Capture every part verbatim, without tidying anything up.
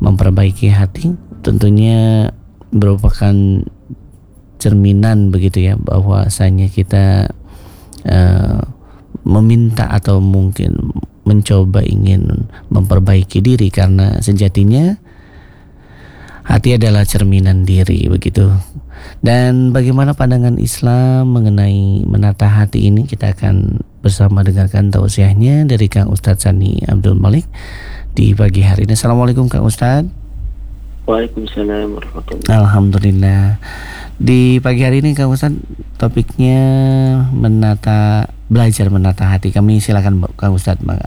memperbaiki hati tentunya merupakan cerminan begitu ya, bahwasanya kita uh, meminta atau mungkin mencoba ingin memperbaiki diri, karena sejatinya hati adalah cerminan diri begitu. Dan bagaimana pandangan Islam mengenai menata hati ini, kita akan bersama dengarkan tausiahnya dari Kang Ustadz Sani Abdul Malik di pagi hari ini. Assalamualaikum Kang Ustadz. Waalaikumsalam warahmatullahi wabarakatuh. Alhamdulillah. Di pagi hari ini Kang Ustadz, topiknya menata belajar menata hati. Kami silakan Kang Ustadz, Bang.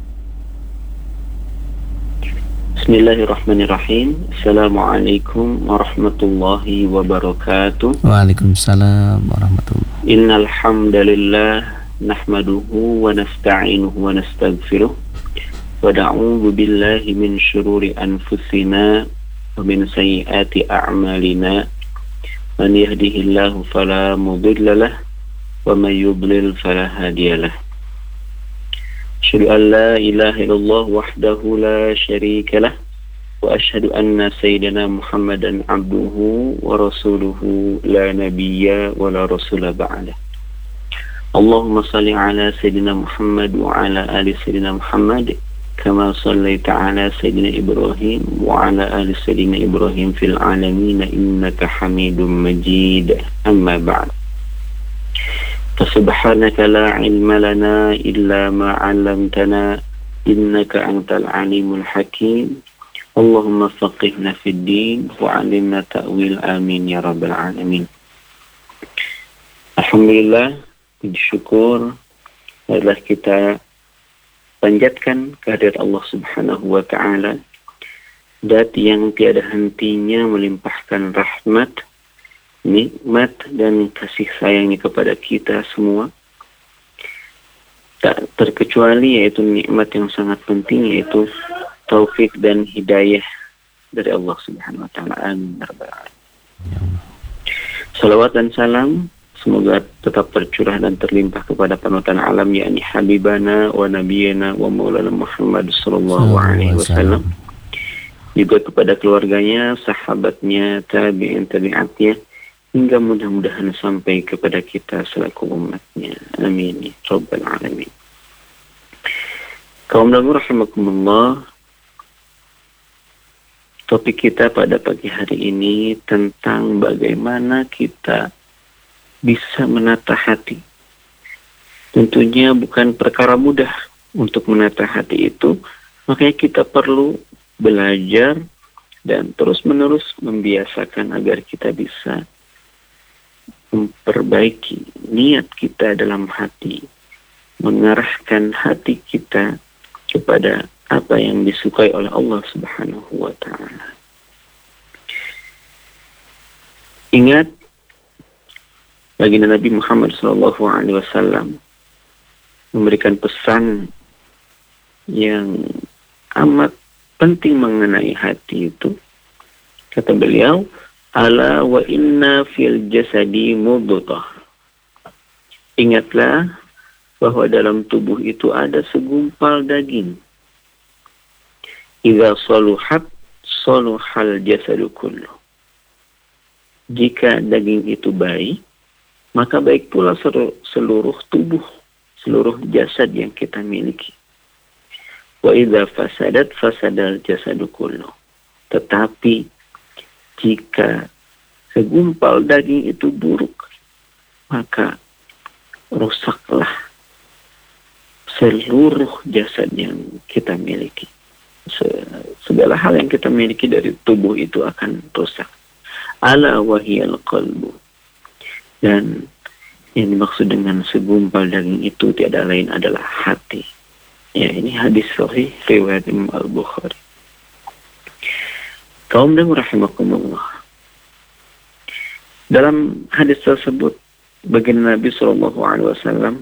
Bismillahirrahmanirrahim. Assalamualaikum warahmatullahi wabarakatuh. Waalaikumsalam warahmatullahi. Innal hamdalillah nahmaduhu wa nasta'inuhu wa nastaghfiruh wa na'udzu billahi min syururi anfusina wa min sayyiati a'malina. Man yahdihillahu fala mudilla lahu wa man yudlil fala hadiyalah. Asyhadu an la ilaha illallah wahdahu la syarika lah wa asyhadu anna sayyidina Muhammadan abduhu wa rasuluhu la nabiyya wa la rasula ba'dah. Allahumma salli ala sayyidina Muhammad wa ala ali sayyidina Muhammad kama sallaita ala sayyidina Ibrahim wa ala ali sayyidina Ibrahim fil alamin innaka Hamidum Majid. Amma ba'd. Fasubhanaka la ilma lana illa ma 'allamtana innaka antal alimul hakim. Allahumma faqihna fid din wa 'allimna ta'wil, amin ya rabbal alamin. Alhamdulillah, puji syukur adalah kita panjatkan kehadirat Allah Subhanahu wa taala, zat yang tiada hentinya melimpahkan rahmat, nikmat dan kasih sayangnya kepada kita semua, tak terkecuali yaitu nikmat yang sangat penting, yaitu taufik dan hidayah dari Allah Subhanahu wa taala. Amin. Salawat dan salam semoga tetap tercurah dan terlimpah kepada panutan alam, yakni habibana wa nabiyana wa maulana Muhammad sallallahu alaihi wasallam, juga kepada keluarganya, sahabatnya, tabi'in tabi'atnya, hingga mudah-mudahan sampai kepada kita selaku umatnya. Amin. Rabbal alamin. Kaum muslimin rahimakumullah, topik kita pada pagi hari ini tentang bagaimana kita bisa menata hati. Tentunya bukan perkara mudah untuk menata hati itu, makanya kita perlu belajar dan terus-menerus membiasakan agar kita bisa memperbaiki niat kita dalam hati, mengarahkan hati kita kepada apa yang disukai oleh Allah Subhanahu wa taala. Ingat, baginda Nabi Muhammad sallallahu alaihi wasallam memberikan pesan yang amat penting mengenai hati itu. Kata beliau, ala wa inna fil jasadi mudghah. Ingatlah bahwa dalam tubuh itu ada segumpal daging. Idza saluhat saluhal jasadu kullu. Jika daging itu baik, maka baik pula seluruh tubuh, seluruh jasad yang kita miliki. Wa idza fasadat fasadal jasadu kullu. Tetapi jika segumpal daging itu buruk, maka rusaklah seluruh jasad yang kita miliki. Segala hal yang kita miliki dari tubuh itu akan rusak. Ala wahiyal qalbu. Dan yang dimaksud dengan segumpal daging itu tiada lain adalah hati. Ya, ini hadis sahih riwayat Imam Al-Bukhari. Kaum dan rahimakumullah. Dalam hadis tersebut, baginda Nabi sallallahu alaihi wasallam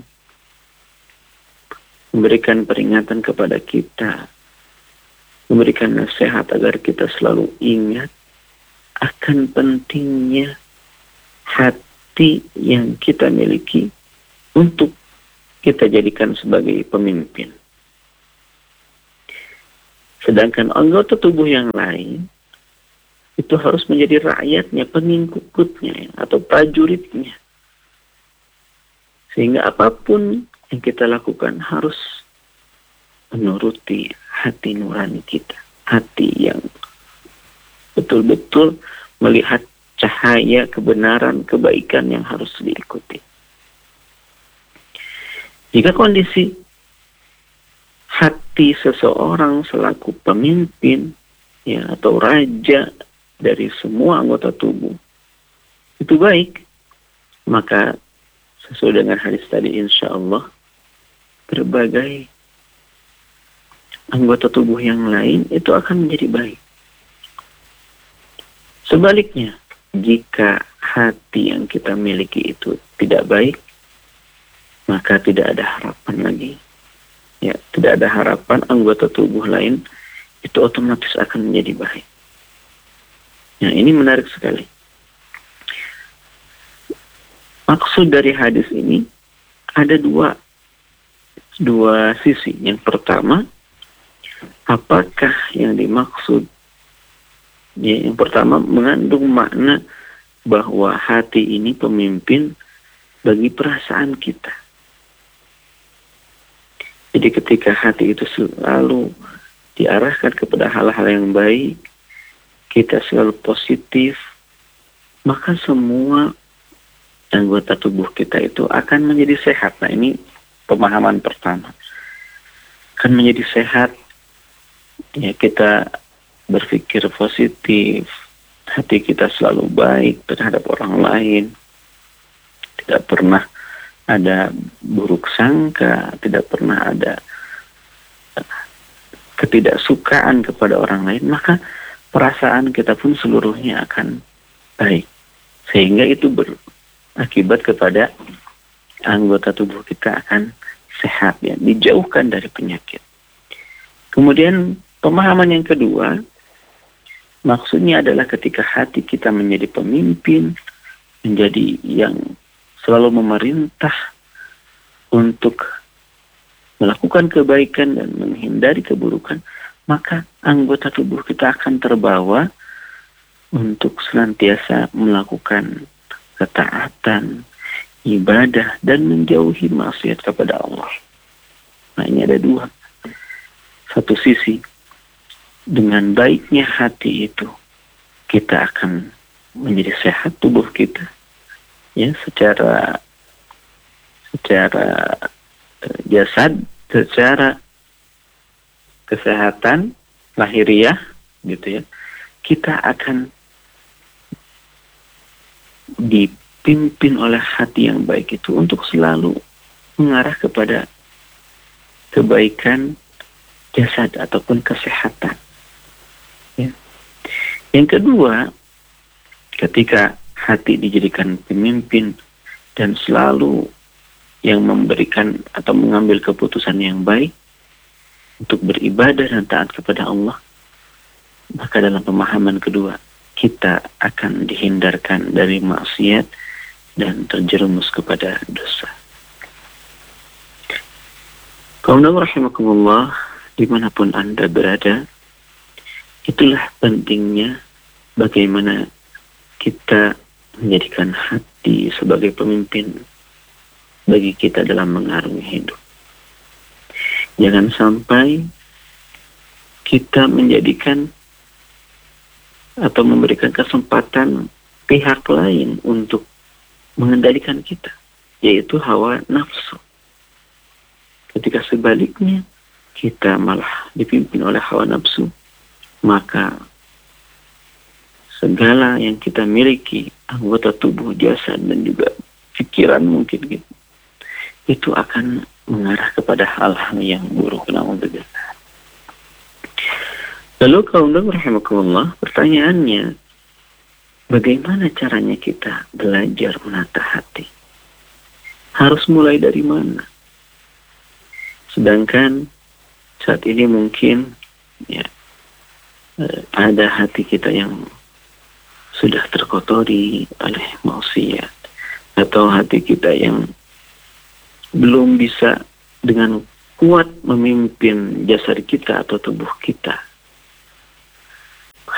memberikan peringatan kepada kita, memberikan nasihat agar kita selalu ingat akan pentingnya hati yang kita miliki untuk kita jadikan sebagai pemimpin. Sedangkan anggota tubuh yang lain itu harus menjadi rakyatnya, pengikutnya atau prajuritnya. Sehingga apapun yang kita lakukan harus menuruti hati nurani kita. Hati yang betul-betul melihat cahaya kebenaran, kebaikan yang harus diikuti. Jika kondisi hati seseorang selaku pemimpin ya atau raja dari semua anggota tubuh itu baik, maka sesuai dengan hadis tadi, insya Allah berbagai anggota tubuh yang lain itu akan menjadi baik. Sebaliknya, jika hati yang kita miliki itu tidak baik, maka tidak ada harapan lagi. Ya, tidak ada harapan anggota tubuh lain itu otomatis akan menjadi baik. Nah, ini menarik sekali. Maksud dari hadis ini ada dua dua sisi. Yang pertama, apakah yang dimaksud? Ya, yang pertama mengandung makna bahwa hati ini pemimpin bagi perasaan kita. Jadi ketika hati itu selalu diarahkan kepada hal-hal yang baik, kita selalu positif, maka semua anggota tubuh kita itu akan menjadi sehat. Nah, ini pemahaman pertama. Akan menjadi sehat, ya kita berpikir positif, hati kita selalu baik terhadap orang lain, tidak pernah ada buruk sangka, tidak pernah ada ketidaksukaan kepada orang lain, maka perasaan kita pun seluruhnya akan baik. Sehingga itu berakibat kepada anggota tubuh kita akan sehat, ya, dijauhkan dari penyakit. Kemudian pemahaman yang kedua, maksudnya adalah ketika hati kita menjadi pemimpin, menjadi yang selalu memerintah untuk melakukan kebaikan dan menghindari keburukan, maka anggota tubuh kita akan terbawa untuk senantiasa melakukan ketaatan, ibadah, dan menjauhi maksiat kepada Allah. Nah, ini ada dua. Satu sisi, dengan baiknya hati itu, kita akan menjadi sehat tubuh kita, ya, secara secara uh, jasad, secara kesehatan lahiriah, gitu ya, kita akan dipimpin oleh hati yang baik itu untuk selalu mengarah kepada kebaikan jasad ataupun kesehatan. Ya. Yang kedua, ketika hati dijadikan pemimpin dan selalu yang memberikan atau mengambil keputusan yang baik untuk beribadah dan taat kepada Allah, maka dalam pemahaman kedua, kita akan dihindarkan dari maksiat dan terjerumus kepada dosa. Kaum rahimakumullah, dimanapun Anda berada, itulah pentingnya bagaimana kita menjadikan hati sebagai pemimpin bagi kita dalam mengarungi hidup. Jangan sampai kita menjadikan atau memberikan kesempatan pihak lain untuk mengendalikan kita, yaitu hawa nafsu. Ketika sebaliknya kita malah dipimpin oleh hawa nafsu, maka segala yang kita miliki, anggota tubuh, jasad, dan juga pikiran mungkin gitu, itu akan mengarah kepada hal-hal yang buruk. Na'udzubillah. Lalu kaum rahimakumullah, pertanyaannya, bagaimana caranya kita belajar menata hati? Harus mulai dari mana? Sedangkan saat ini mungkin ya ada hati kita yang sudah terkotori oleh maksiat, atau hati kita yang belum bisa dengan kuat memimpin jasad kita atau tubuh kita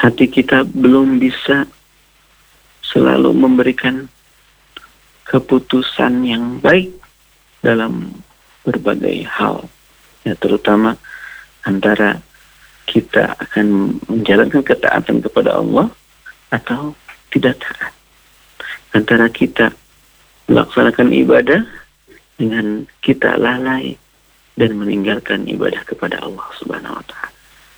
hati kita belum bisa selalu memberikan keputusan yang baik dalam berbagai hal, ya, terutama antara kita akan menjalankan ketaatan kepada Allah atau tidak taat, antara kita melaksanakan ibadah dengan kita lalai dan meninggalkan ibadah kepada Allah Subhanahu wa Ta'ala.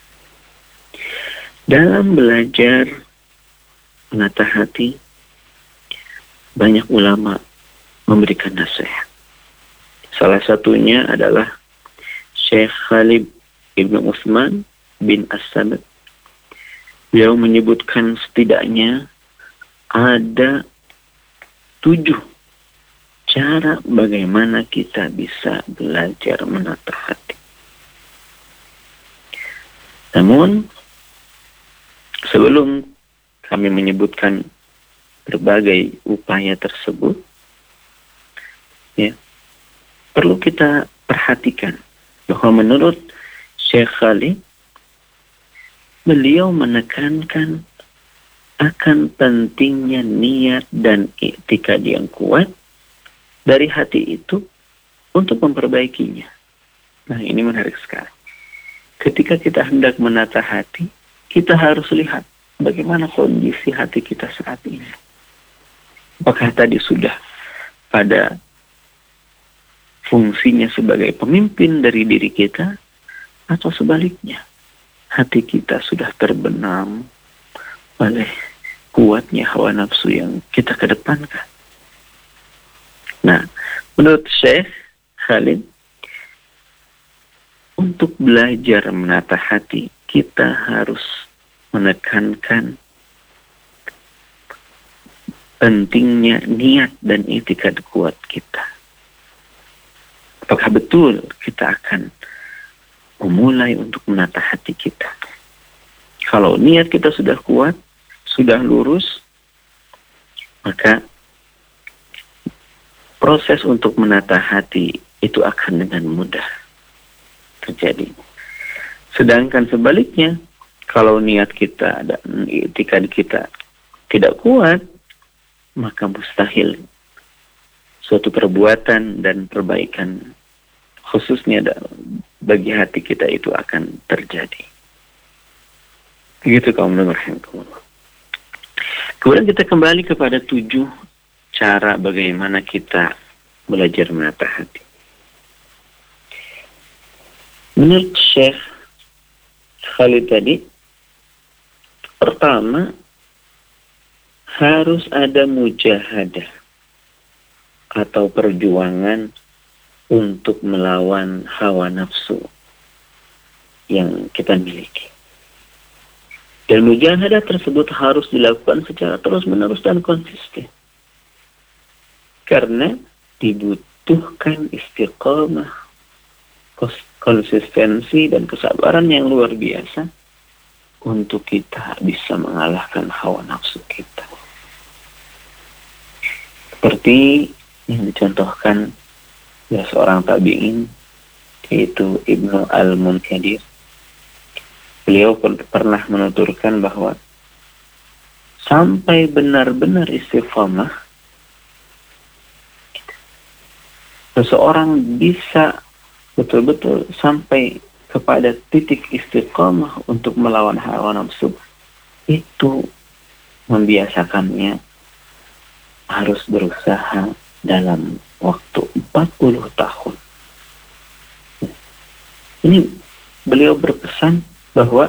Dalam belajar menata hati, banyak ulama memberikan nasihat. Salah satunya adalah Syekh Khalid Ibn Utsman bin As-Sabit. Beliau menyebutkan setidaknya ada tujuh cara bagaimana kita bisa belajar menata hati. Namun sebelum kami menyebutkan berbagai upaya tersebut, ya, perlu kita perhatikan bahwa menurut Syekh Khalid, beliau menekankan akan pentingnya niat dan iktikad yang kuat dari hati itu untuk memperbaikinya. Nah, ini menarik sekali. Ketika kita hendak menata hati, kita harus lihat bagaimana kondisi hati kita saat ini. Apakah tadi sudah pada fungsinya sebagai pemimpin dari diri kita, atau sebaliknya, hati kita sudah terbenam oleh kuatnya hawa nafsu yang kita kedepankan. Nah, menurut Syekh Khalid, untuk belajar menata hati, kita harus menekankan pentingnya niat dan itikad kuat kita. Apakah betul kita akan memulai untuk menata hati kita? Kalau niat kita sudah kuat, sudah lurus, maka proses untuk menata hati itu akan dengan mudah terjadi. Sedangkan sebaliknya, kalau niat kita dan itikad kita tidak kuat, maka mustahil suatu perbuatan dan perbaikan khususnya bagi hati kita itu akan terjadi. Begitu kaum rahimakumullah. Kemudian kita kembali kepada tujuh cara bagaimana kita belajar menata hati. Menurut Syekh Khalid tadi, pertama harus ada mujahadah atau perjuangan untuk melawan hawa nafsu yang kita miliki. Dan mujahadah tersebut harus dilakukan secara terus-menerus dan konsisten. Karena dibutuhkan istiqamah, konsistensi dan kesabaran yang luar biasa untuk kita bisa mengalahkan hawa nafsu kita. Seperti yang dicontohkan ya seorang tabi'in, yaitu Ibnu Al-Munkadir. Beliau pun pernah menuturkan bahwa sampai benar-benar istiqamah, seseorang bisa betul-betul sampai kepada titik istiqamah untuk melawan hawa nafsu, itu membiasakannya harus berusaha dalam waktu empat puluh tahun. Ini beliau berpesan bahwa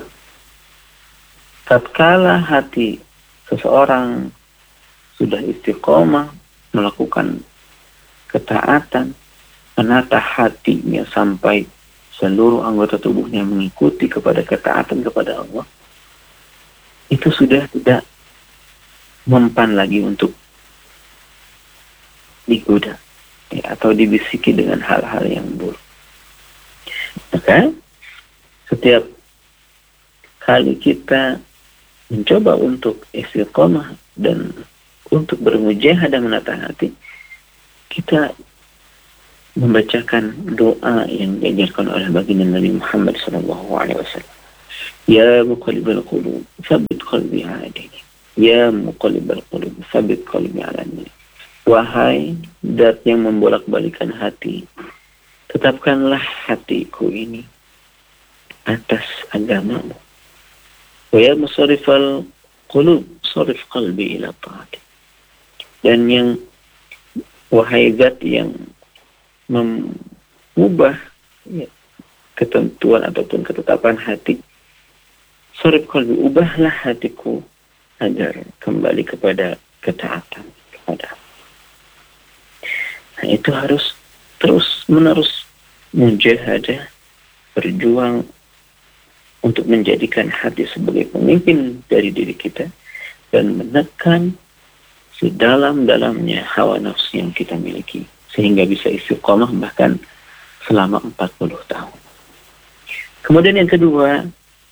tatkala hati seseorang sudah istiqomah melakukan ketaatan, menata hatinya sampai seluruh anggota tubuhnya mengikuti kepada ketaatan kepada Allah, itu sudah tidak mempan lagi untuk digoda ya, atau dibisiki dengan hal-hal yang buruk. Maka setiap kali kita mencoba untuk istiqomah dan untuk bermujahadah menata hati, kita membacakan doa yang diajarkan oleh baginda Nabi Muhammad shallallahu alaihi wasallam. Ya muqallibal qulub, tsabbit qalbi ala dinik. Ya muqallibal qulub, tsabbit qalbi ala dinik. Wahai zat yang membolak-balikan hati, tetapkanlah hatiku ini atas agamamu. Wa ya musarrifal qulub, sarif qalbi ila ta'atik. Dan yang wahai zat yang mengubah ya, ketentuan ataupun ketetapan hati, sarif qalbi, ubahlah hatiku agar kembali kepada ketaatan kepada. Nah, itu harus terus menerus mujahadah, berjuang untuk menjadikan hati sebagai pemimpin dari diri kita dan menekan sedalam-dalamnya hawa nafsu yang kita miliki sehingga bisa istiqomah bahkan selama empat puluh tahun. Kemudian yang kedua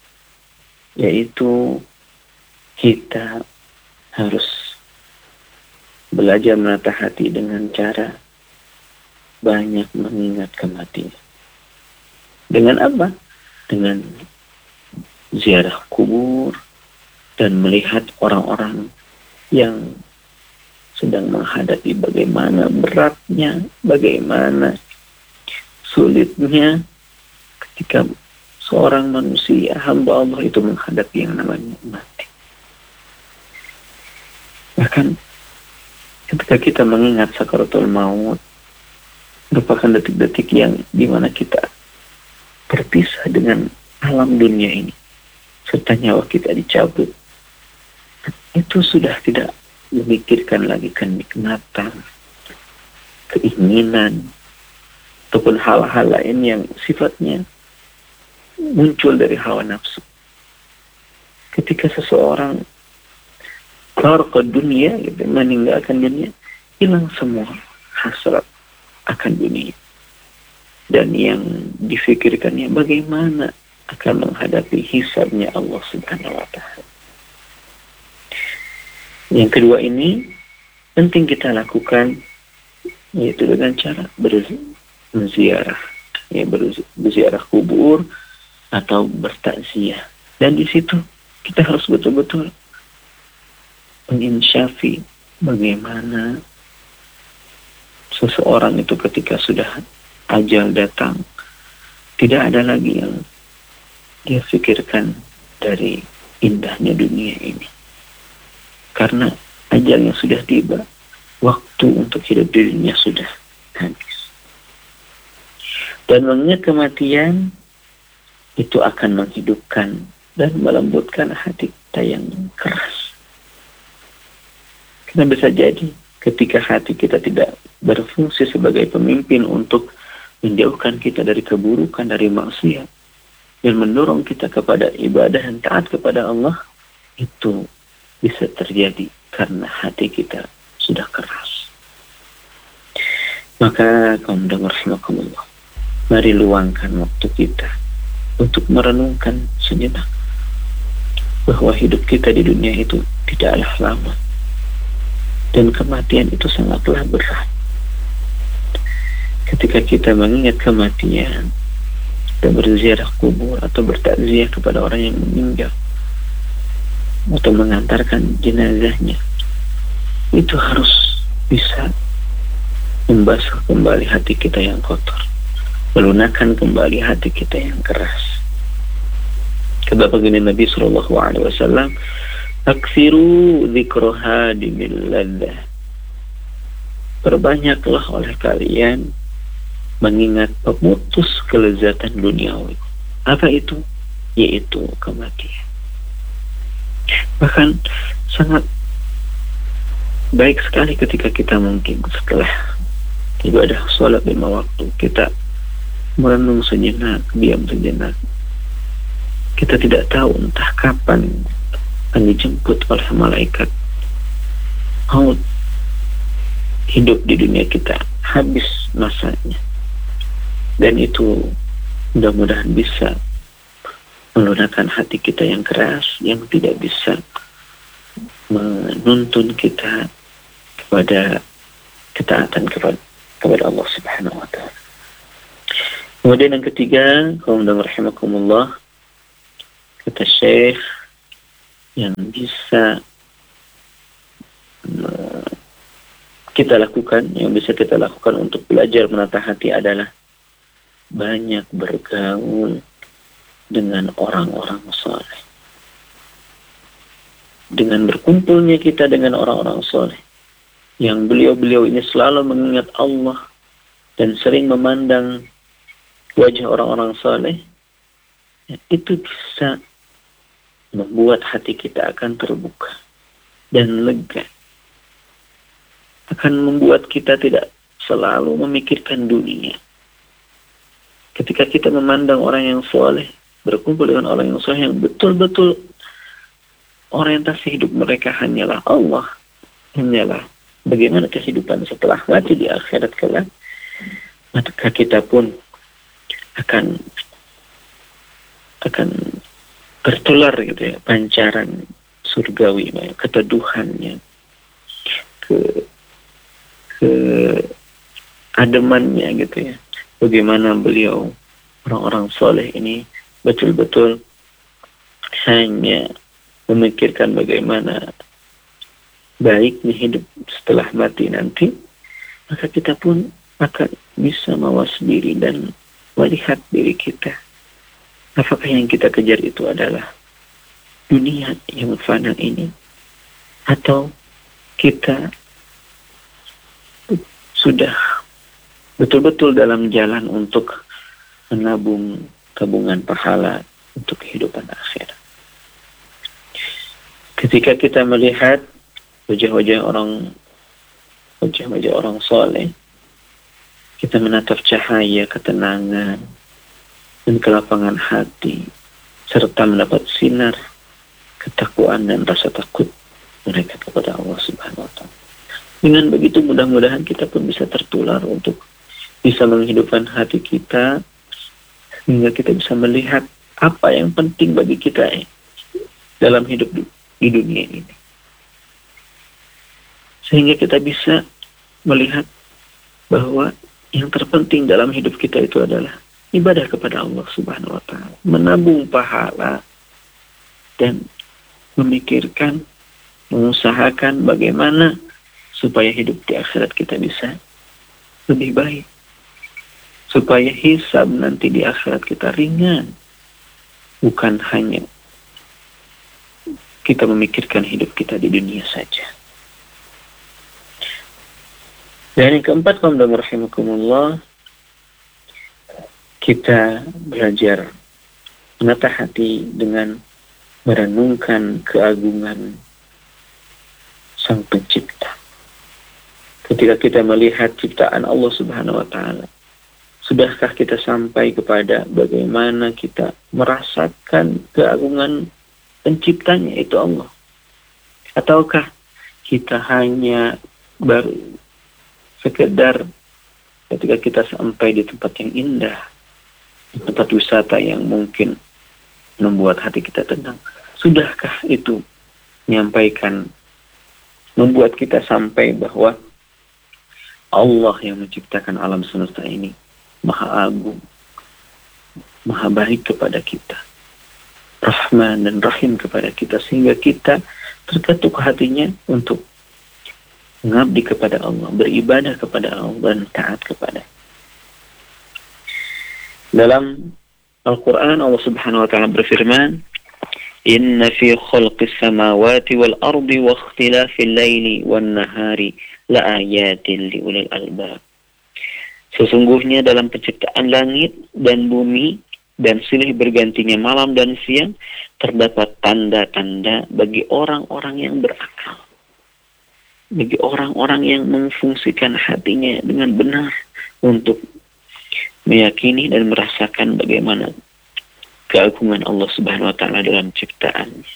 yaitu kita harus belajar menata hati dengan cara banyak mengingat kematian. Dengan apa? Dengan ziarah kubur dan melihat orang-orang yang sedang menghadapi bagaimana beratnya, bagaimana sulitnya ketika seorang manusia, hamba Allah itu menghadapi yang namanya mati. Bahkan ketika kita mengingat sakaratul maut, merupakan detik-detik yang dimana kita berpisah dengan alam dunia ini, serta nyawa kita dicabut. Itu sudah tidak memikirkan lagi kenikmatan, keinginan, ataupun hal-hal lain yang sifatnya muncul dari hawa nafsu. Ketika seseorang keluar ke dunia, gitu, meninggalkan dunia, hilang semua hasrat akan dunia. Dan yang difikirkannya bagaimana akan menghadapi hisabnya Allah Subhanahu wa Ta'ala. Yang kedua ini penting kita lakukan, yaitu dengan cara berziarah, ya, berziarah kubur atau bertakziah. Dan di situ kita harus betul-betul menginsyafi bagaimana seseorang itu ketika sudah ajal datang, tidak ada lagi yang dia pikirkan dari indahnya dunia ini. Karena ajalnya sudah tiba, waktu untuk hidup di dunia sudah habis. Dan mengingat kematian itu akan menghidupkan dan melembutkan hati kita yang keras. Karena bisa jadi ketika hati kita tidak berfungsi sebagai pemimpin untuk menjauhkan kita dari keburukan, dari maksiat, dan mendorong kita kepada ibadah dan taat kepada Allah, itu bisa terjadi karena hati kita sudah keras. Maka kaum dengar rahimakumullah, mari luangkan waktu kita untuk merenungkan sejenak bahwa hidup kita di dunia itu tidaklah lama dan kematian itu sangatlah berat. Ketika kita mengingat kematian dan berziarah kubur atau bertakziah kepada orang yang meninggal atau mengantarkan jenazahnya, itu harus bisa membasuh kembali hati kita yang kotor, melunakkan kembali hati kita yang keras. Kata baginda Nabi Sallallahu Alaihi Wasallam, "Aksiru dzikroha dimil laddah." Perbanyaklah oleh kalian mengingat pemutus kelezatan duniawi. Apa itu? Yaitu kematian. Bahkan sangat baik sekali ketika kita mungkin setelah ibadah sholat lima waktu kita merenung sejenak, diam sejenak. Kita tidak tahu entah kapan akan dijemput oleh malaikat maut. Hidup di dunia kita habis masanya, dan itu mudah-mudahan bisa melunakkan hati kita yang keras, yang tidak bisa menuntun kita kepada ketaatan kepada, kepada Allah Subhanahu wa Ta'ala. Kemudian yang ketiga, kaum dan rahimakumullah, kata Syekh, yang bisa uh, kita lakukan, yang bisa kita lakukan untuk belajar menata hati adalah banyak bergaul dengan orang-orang soleh. Dengan berkumpulnya kita dengan orang-orang soleh, yang beliau-beliau ini selalu mengingat Allah dan sering memandang wajah orang-orang soleh, ya, itu bisa membuat hati kita akan terbuka dan lega. Akan membuat kita tidak selalu memikirkan dunia. Ketika kita memandang orang yang soleh, berkumpul dengan orang yang soleh yang betul-betul orientasi hidup mereka hanyalah Allah, hanyalah bagaimana kehidupan setelah mati di akhirat kelak, maka kita pun akan akan tertular gitu ya, pancaran surgawi, keteduhannya, ke ke ademannya gitu ya. Bagaimana beliau orang-orang soleh ini betul-betul hanya memikirkan bagaimana baiknya hidup setelah mati nanti, maka kita pun akan bisa mawas diri dan melihat diri kita. Apakah yang kita kejar itu adalah dunia yang fana ini, atau kita sudah betul-betul dalam jalan untuk menabung tabungan pahala untuk kehidupan akhirat. Ketika kita melihat wajah-wajah orang wajah-wajah orang soleh, kita menatap cahaya ketenangan dan kelapangan hati, serta mendapat sinar ketakwaan dan rasa takut mereka kepada Allah Subhanahu wa Ta'ala. Dengan begitu mudah-mudahan kita pun bisa tertular untuk bisa menghidupkan hati kita, hingga kita bisa melihat apa yang penting bagi kita dalam hidup di dunia ini, sehingga kita bisa melihat bahwa yang terpenting dalam hidup kita itu adalah ibadah kepada Allah Subhanahu wa Ta'ala, menabung pahala dan memikirkan, mengusahakan bagaimana supaya hidup di akhirat kita bisa lebih baik, supaya hisab nanti di akhirat kita ringan, bukan hanya kita memikirkan hidup kita di dunia saja. Dan yang keempat, kaum dan rahimakumullah, kita belajar menata hati dengan merenungkan keagungan Sang Pencipta. Ketika kita melihat ciptaan Allah Subhanahu wa Ta'ala, sudahkah kita sampai kepada bagaimana kita merasakan keagungan Penciptanya itu Allah? Ataukah kita hanya baru sekedar ketika kita sampai di tempat yang indah, di tempat wisata yang mungkin membuat hati kita tenang, sudahkah itu menyampaikan, membuat kita sampai bahwa Allah yang menciptakan alam semesta ini Maha Agung, Maha baik kepada kita, Rahman dan Rahim kepada kita, sehingga kita terketuk hatinya untuk mengabdi kepada Allah, beribadah kepada Allah, dan taat kepada. Dalam Al-Quran Allah Subhanahu wa Ta'ala berfirman, Inna fi khalqis samawati wal ardi wa ikhtilafil laili wan nahari la ayatin li ulil albab. Sesungguhnya dalam penciptaan langit dan bumi dan silih bergantinya malam dan siang terdapat tanda-tanda bagi orang-orang yang berakal, bagi orang-orang yang memfungsikan hatinya dengan benar untuk meyakini dan merasakan bagaimana keagungan Allah Subhanahu wa Ta'ala dalam ciptaannya.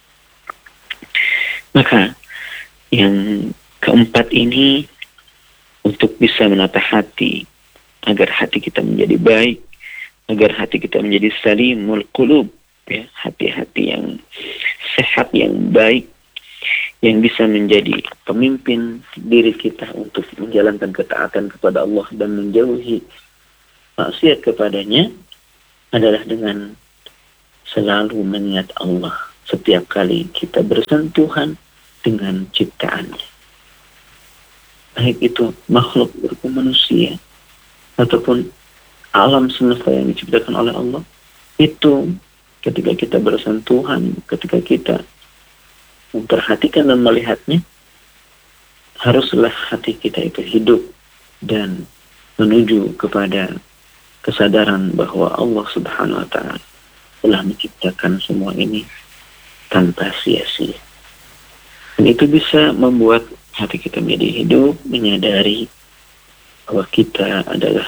Maka yang keempat ini, untuk bisa menata hati agar hati kita menjadi baik, agar hati kita menjadi salimul qulub, ya, hati-hati yang sehat, yang baik, yang bisa menjadi pemimpin diri kita untuk menjalankan ketaatan kepada Allah dan menjauhi maksiat kepadanya, adalah dengan selalu mengingat Allah setiap kali kita bersentuhan dengan ciptaannya. Baik itu makhluk berupa manusia ataupun alam semesta yang diciptakan oleh Allah, itu ketika kita bersentuhan, ketika kita memperhatikan dan melihatnya, haruslah hati kita itu hidup dan menuju kepada kesadaran bahwa Allah Subhanahu wa Ta'ala telah menciptakan semua ini tanpa sia-sia. Dan itu bisa membuat hati kita menjadi hidup, menyadari bahwa kita adalah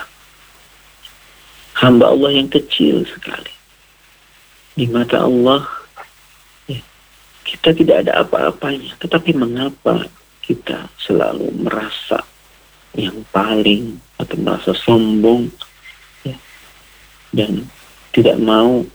hamba Allah yang kecil sekali. Di mata Allah, ya, kita tidak ada apa-apanya. Tetapi mengapa kita selalu merasa yang paling atau merasa sombong, ya, dan tidak mau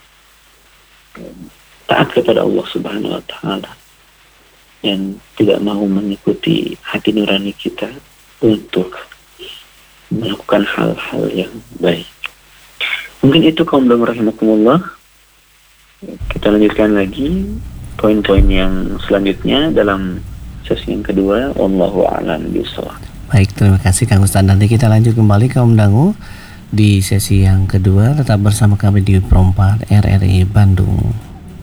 taat kepada Allah Subhanahu wa Ta'ala, dan tidak mau mengikuti hati nurani kita untuk melakukan hal-hal yang baik. Mungkin itu kaum muslimin rahimakumullah. Kita lanjutkan lagi poin-poin yang selanjutnya dalam sesi yang kedua. Wallahu a'lam bishawab. Baik, terima kasih Kang Ustaz. Nanti kita lanjut kembali kaum dangu di sesi yang kedua. Tetap bersama kami di Pro empat R R I Bandung.